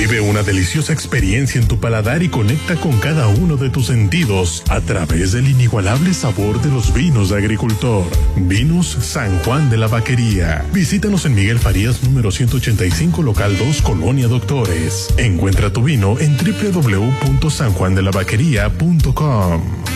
Vive una deliciosa experiencia en tu paladar y conecta con cada uno de tus sentidos a través del inigualable sabor de los vinos de agricultor. Vinos San Juan de la Vaquería. Visítanos en Miguel Farías número 185, local 2, Colonia Doctores. Encuentra tu vino en www.sanjuandelavaquería.com.